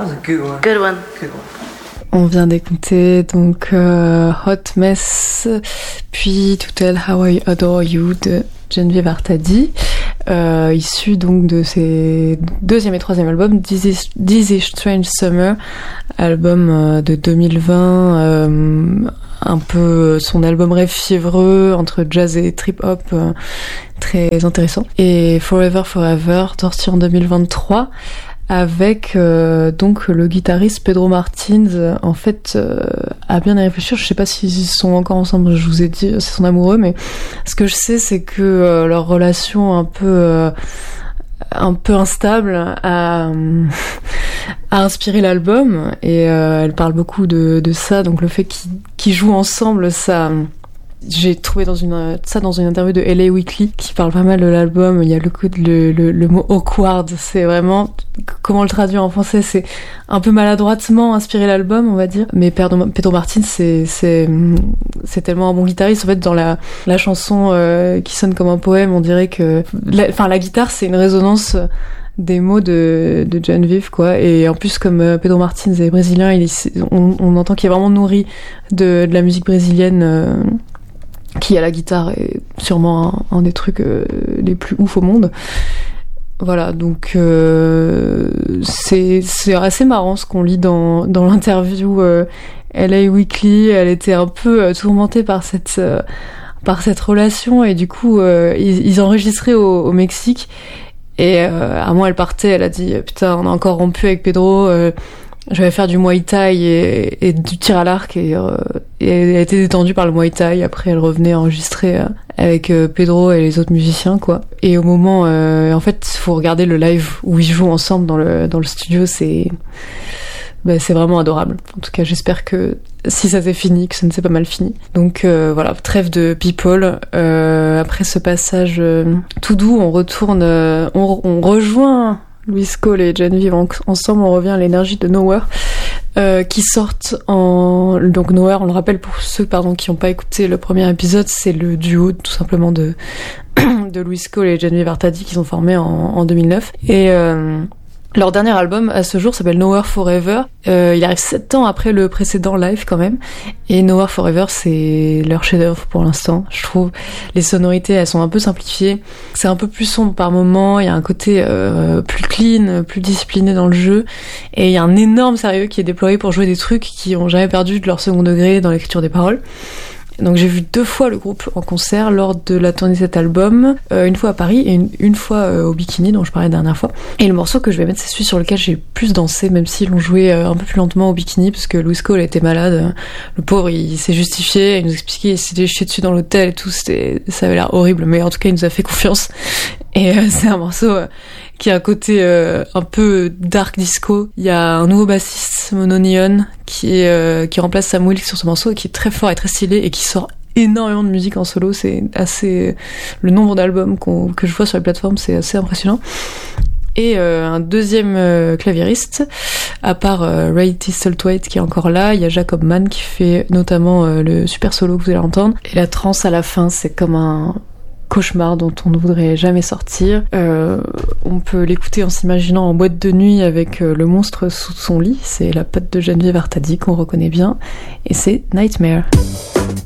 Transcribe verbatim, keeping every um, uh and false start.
That was a good one. Good one. Good one. On vient d'écouter donc euh, Hot Mess, puis To Tell How I Adore You de Geneviève Artadi, euh, issu donc de ses deuxième et troisième albums, This Is, This Is Strange Summer, album euh, de deux mille vingt, euh, un peu son album rêve fiévreux entre jazz et trip-hop, euh, très intéressant. Et Forever Forever, sorti en deux mille vingt-trois, avec euh, donc le guitariste Pedro Martins. Euh, en fait, euh, à bien y réfléchir, je sais pas s'ils sont encore ensemble, je vous ai dit, c'est son amoureux, mais ce que je sais, c'est que euh, leur relation un peu euh, un peu instable a, a inspiré l'album, et euh, elle parle beaucoup de, de ça, donc le fait qu'ils, qu'ils jouent ensemble, ça... J'ai trouvé dans une, ça dans une interview de L A Weekly qui parle pas mal de l'album. Il y a le, coup de, le, le, le mot awkward, c'est vraiment, comment le traduire en français, c'est un peu maladroitement inspiré l'album, on va dire. Mais Pedro, Pedro Martins, c'est, c'est, c'est tellement un bon guitariste. En fait, dans la, la chanson euh, qui sonne comme un poème, on dirait que, la, enfin, la guitare, c'est une résonance des mots de, de Geneviève, quoi. Et en plus, comme euh, Pedro Martins est brésilien, il est, on, on entend qu'il est vraiment nourri de, de la musique brésilienne, euh, qui à la guitare est sûrement un, un des trucs euh, les plus ouf au monde. Voilà, donc euh, c'est c'est assez marrant ce qu'on lit dans dans l'interview euh, L A Weekly. Elle était un peu euh, tourmentée par cette euh, par cette relation, et du coup euh, ils, ils enregistraient au, au Mexique, et euh, à moi elle partait, elle a dit putain, on a encore rompu avec Pedro. Euh, Je vais faire du Muay Thai et, et du tir à l'arc, et, euh, et elle a été détendue par le Muay Thai. Après, elle revenait enregistrer euh, avec euh, Pedro et les autres musiciens, quoi. Et au moment, euh, en fait, faut regarder le live où ils jouent ensemble dans le dans le studio. C'est, bah, c'est vraiment adorable. En tout cas, j'espère que si ça s'est fini, que ça ne s'est pas mal fini. Donc euh, voilà, trêve de people. Euh, après ce passage euh, tout doux, on retourne, euh, on, on rejoint Louis Cole et Geneviève ensemble, on revient à l'énergie de Nowhere, euh, qui sortent en... Donc Nowhere, on le rappelle pour ceux pardon, qui n'ont pas écouté le premier épisode, c'est le duo tout simplement de, de Louis Cole et Geneviève Artadi qui sont formés en, en deux mille neuf. Et... Euh, leur dernier album, à ce jour, s'appelle Nowhere Forever. Euh, il arrive sept ans après le précédent live, quand même. Et Nowhere Forever, c'est leur chef-d'œuvre pour l'instant, je trouve. Les sonorités, elles sont un peu simplifiées. C'est un peu plus sombre par moments. Il y a un côté euh, plus clean, plus discipliné dans le jeu. Et il y a un énorme sérieux qui est déployé pour jouer des trucs qui ont jamais perdu de leur second degré dans l'écriture des paroles. Donc j'ai vu deux fois le groupe en concert lors de la tournée de cet album, euh, une fois à Paris et une, une fois euh, au Bikini dont je parlais la dernière fois. Et le morceau que je vais mettre, c'est celui sur lequel j'ai plus dansé, même s'ils l'ont joué euh, un peu plus lentement au Bikini, parce que Louis Cole était malade. Le pauvre, il, il s'est justifié, il nous expliquait, il s'était jeté dessus dans l'hôtel et tout, c'était, ça avait l'air horrible, mais en tout cas il nous a fait confiance. Et euh, c'est un morceau euh, qui a un côté euh, un peu dark disco. Il y a un nouveau bassiste, Mono Neon, qui, euh, qui remplace Sam Wilkes sur ce morceau, et qui est très fort et très stylé, et qui sort énormément de musique en solo. C'est assez... Le nombre d'albums qu'on, que je vois sur les plateformes, c'est assez impressionnant. Et euh, un deuxième euh, claviériste, à part euh, Ray Thistlethwaite qui est encore là, il y a Jacob Mann qui fait notamment euh, le super solo que vous allez entendre. Et la trance à la fin, c'est comme un cauchemar dont on ne voudrait jamais sortir. Euh, on peut l'écouter en s'imaginant en boîte de nuit avec euh, le monstre sous son lit. C'est la pote de Geneviève Artadi qu'on reconnaît bien. Et c'est Nightmare.